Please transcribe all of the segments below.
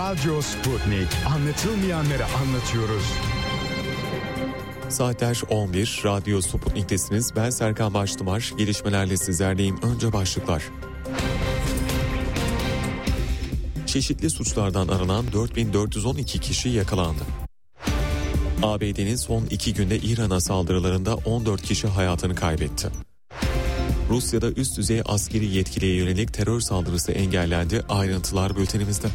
Radyo Sputnik. Anlatılmayanları anlatıyoruz. Saatler 11, Radyo Sputnik'tesiniz. Ben Serkan Baştımar. Gelişmelerle sizlerleyim. Önce başlıklar. Çeşitli suçlardan aranan 4412 kişi yakalandı. ABD'nin son 2 günde İran'a saldırılarında 14 kişi hayatını kaybetti. Rusya'da üst düzey askeri yetkiliye yönelik terör saldırısı engellendi. Ayrıntılar bültenimizde.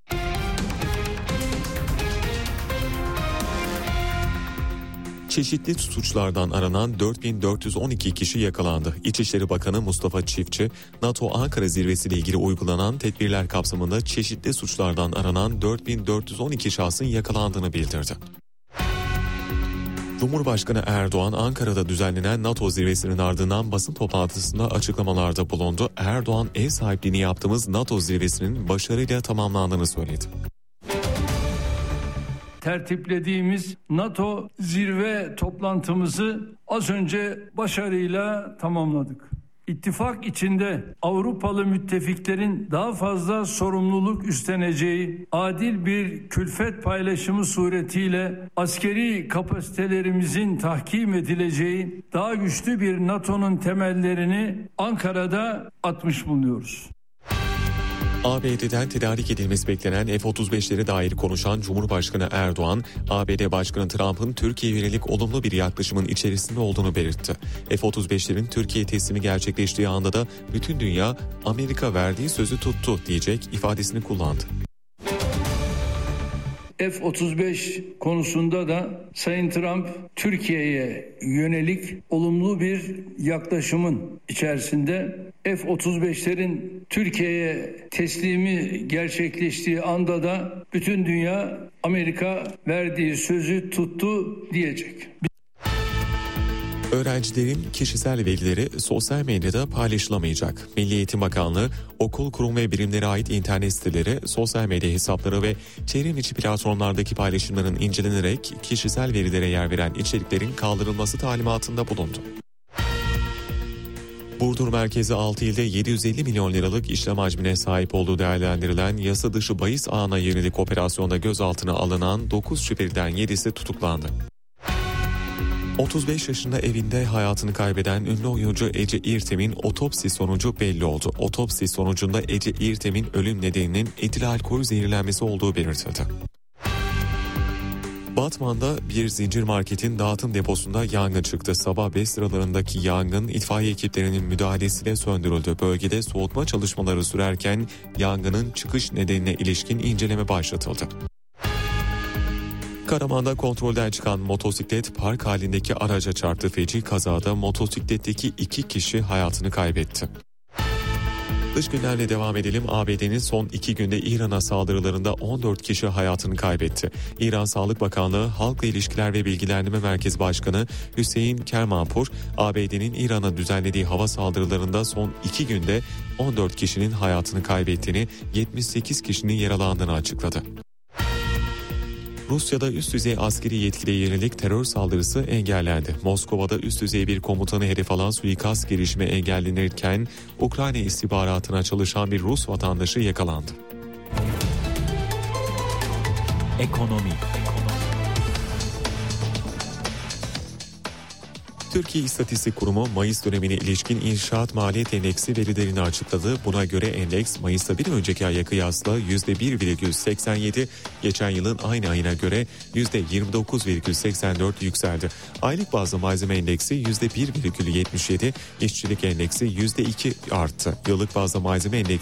Çeşitli suçlardan aranan 4412 kişi yakalandı. İçişleri Bakanı Mustafa Çiftçi, NATO Ankara Zirvesi ile ilgili uygulanan tedbirler kapsamında çeşitli suçlardan aranan 4412 şahsın yakalandığını bildirdi. Cumhurbaşkanı Erdoğan, Ankara'da düzenlenen NATO zirvesinin ardından basın toplantısında açıklamalarda bulundu. Erdoğan, ev sahipliğini yaptığımız NATO zirvesinin başarıyla tamamlandığını söyledi. Tertiplediğimiz NATO zirve toplantımızı az önce başarıyla tamamladık. İttifak içinde Avrupalı müttefiklerin daha fazla sorumluluk üstleneceği adil bir külfet paylaşımı suretiyle askeri kapasitelerimizin tahkim edileceği daha güçlü bir NATO'nun temellerini Ankara'da atmış bulunuyoruz. ABD'den tedarik edilmesi beklenen F-35'lere dair konuşan Cumhurbaşkanı Erdoğan, ABD Başkanı Trump'ın Türkiye'ye yönelik olumlu bir yaklaşımın içerisinde olduğunu belirtti. F-35'lerin Türkiye teslimi gerçekleştiği anda da bütün dünya Amerika verdiği sözü tuttu diyecek ifadesini kullandı. F-35 konusunda da Sayın Trump Türkiye'ye yönelik olumlu bir yaklaşımın içerisinde. F-35'lerin Türkiye'ye teslimi gerçekleştiği anda da bütün dünya Amerika verdiği sözü tuttu diyecek. Öğrencilerin kişisel verileri sosyal medyada paylaşılamayacak. Milli Eğitim Bakanlığı, okul, kurum ve birimlere ait internet siteleri, sosyal medya hesapları ve çevrim içi platformlardaki paylaşımların incelenerek kişisel verilere yer veren içeriklerin kaldırılması talimatında bulundu. Burdur merkezi 6 ilde 750 milyon liralık işlem hacmine sahip olduğu değerlendirilen yasa dışı bahis ağına yönelik operasyonda gözaltına alınan 9 şüpheliden 7'si tutuklandı. 35 yaşında evinde hayatını kaybeden ünlü oyuncu Ece İrtem'in otopsi sonucu belli oldu. Otopsi sonucunda Ece İrtem'in ölüm nedeninin etil alkol zehirlenmesi olduğu belirtildi. Batman'da bir zincir marketin dağıtım deposunda yangın çıktı. Sabah 5 sıralarındaki yangın itfaiye ekiplerinin müdahalesiyle söndürüldü. Bölgede soğutma çalışmaları sürerken yangının çıkış nedenine ilişkin inceleme başlatıldı. Karaman'da kontrolden çıkan motosiklet park halindeki araca çarptı. Feci kazada motosikletteki 2 kişi hayatını kaybetti. Dış gündemle devam edelim. ABD'nin son 2 günde İran'a saldırılarında 14 kişi hayatını kaybetti. İran Sağlık Bakanlığı Halkla İlişkiler ve Bilgilendirme Merkezi Başkanı Hüseyin Kermanpur, ABD'nin İran'a düzenlediği hava saldırılarında son 2 günde 14 kişinin hayatını kaybettiğini, 78 kişinin yaralandığını açıkladı. Rusya'da üst düzey askeri yetkiliye yönelik terör saldırısı engellendi. Moskova'da üst düzey bir komutanı hedef alan suikast girişimi engellenirken Ukrayna istihbaratına çalışan bir Rus vatandaşı yakalandı. Ekonomi. Türkiye İstatistik Kurumu Mayıs dönemine ilişkin inşaat maliyet endeksi verilerini açıkladı. Buna göre endeks Mayıs'ta bir önceki aya kıyasla %1,87, geçen yılın aynı ayına göre %29,84 yükseldi. Aylık bazlı malzeme endeksi %1,77, işçilik endeksi %2 arttı. Yıllık bazlı malzeme endeksi